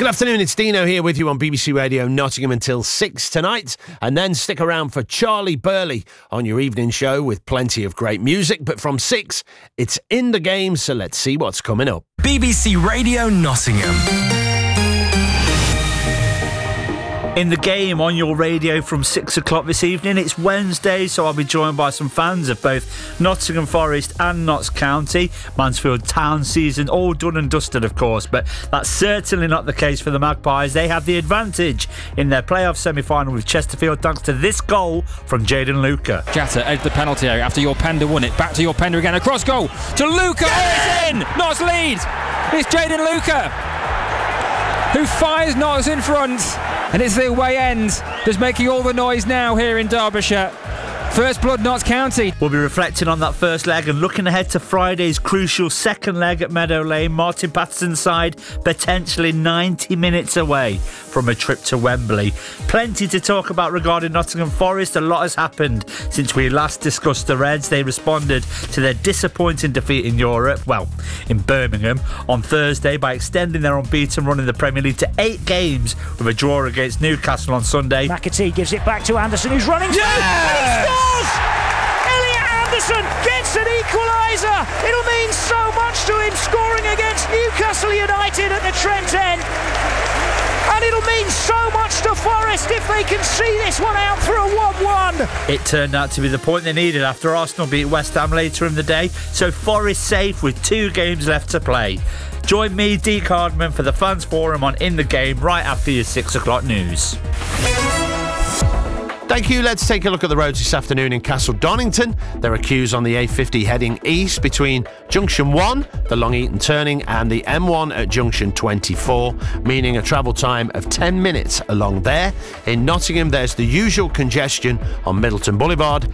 Good afternoon, it's Dino here with you on BBC Radio Nottingham until 6 tonight. And then stick around for Charlie Burley on your evening show with plenty of great music. But from 6, it's In the Game, so let's see what's coming up. BBC Radio Nottingham. In the Game on your radio from 6 o'clock this evening. It's Wednesday, so I'll be joined by some fans of both Nottingham Forest and Notts County. Mansfield Town season all done and dusted, of course, but that's certainly not the case for the Magpies. They have the advantage in their playoff semi-final with Chesterfield thanks to this goal from Jaden Luca. Jatta edged the penalty area after your Pender won it. Back to your Pender again. Across goal to Luca. Oh, it's in! Notts lead. It's Jaden Luca who fires Notts in front. And it's the away end that's making all the noise now here in Derbyshire. First blood, Notts County. We'll be reflecting on that first leg and looking ahead to Friday's crucial second leg at Meadow Lane. Martin Patterson's side potentially 90 minutes away from a trip to Wembley. Plenty to talk about regarding Nottingham Forest. A lot has happened since we last discussed the Reds. They responded to their disappointing defeat in Europe, well, in Birmingham, on Thursday by extending their unbeaten run in the Premier League to 8 games with a draw against Newcastle on Sunday. McAtee gives it back to Anderson, who's running through. Yes! Elliot Anderson gets an equaliser. It'll mean so much to him scoring against Newcastle United at the Trent End. And it'll mean so much to Forest if they can see this one out for a 1-1. It turned out to be the point they needed after Arsenal beat West Ham later in the day. So Forest safe with 2 games left to play. Join me, Deke Hardman, for the Fans Forum on In the Game right after your 6 o'clock news. Thank you. Let's take a look at the roads this afternoon in Castle Donington. There are queues on the A50 heading east between Junction 1, the Long Eaton turning, and the M1 at Junction 24, meaning a travel time of 10 minutes along there. In Nottingham, there's the usual congestion on Middleton Boulevard